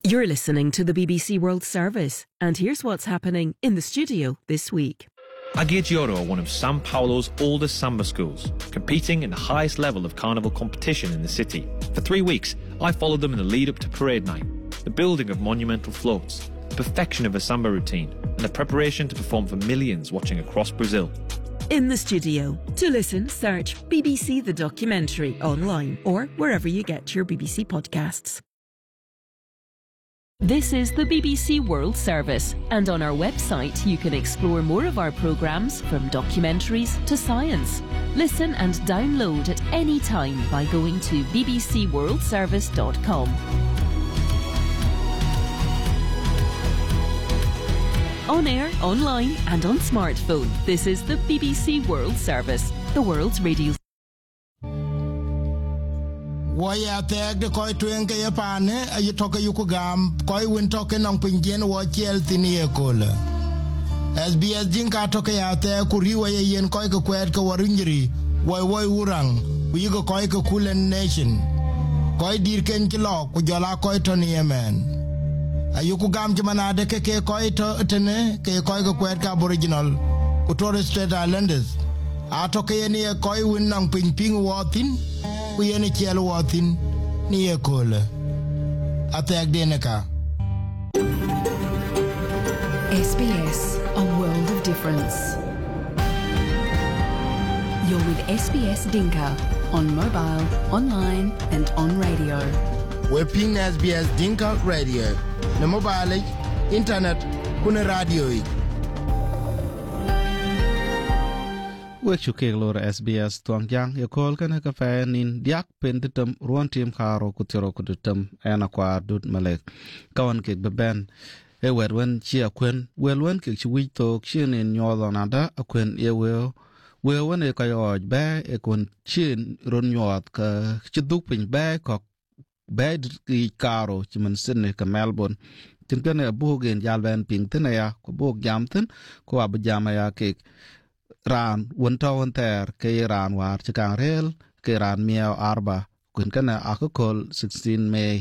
You're listening to the BBC World Service, and here's what's happening in the studio this week. Aghioggioro are one of San Paolo's oldest samba schools, competing in the highest level of carnival competition in the city. For 3 weeks, I followed them in the lead-up to parade night, the building of monumental floats, the perfection of a samba routine, and the preparation to perform for millions watching across Brazil. In the studio. To listen, search BBC The Documentary online or wherever you get your BBC podcasts. This is the BBC World Service, and on our website you can explore more of our programmes from documentaries to science. Listen and download at any time by going to bbcworldservice.com. On air, online and on smartphone, this is the BBC World Service, the world's radio. Waya tag de koi tuen ke yapane ayi toke yukugam koi win toke nong pinjen wo chel tini ekola SBS jinka toke ya te kuri waya yen koi ke kwet ke warinjiri woi urang uyigo koi ke Kulin Nation koi dir ken kilo ku jola koi to ni yemen ayukugam jmanade ke koi to tene ke koi ke kwet ka Aboriginal ku Torres Strait Islanders atoke yeni koi win nong ping wotin we any child watin near cola. Attack Denaka. SBS, a world of difference. You're with SBS Dinka on mobile, online, and on radio. We're ping SBS Dinka Radio. The mobile, internet, kuna radio. Wek chuke lor SBS tuang jang ya kol kana kafe nin diak penditum ruan tim karo kutiro kudutum ena kwa dut malek kawan kek beben e werwen chia kwen welwen kek chwi to chin in nyodon ada akwen e wewen e kayo ba e kon chin ron nyod ka chiduk pin ba kok ba ki karo chiman sinne ka Melbourne tin kana bogen jalben ping tin ya ko bog jamten ko abjama ya kek ran won ter ke ran war chikang rel ke ran miao arba kun kana akokol 16 May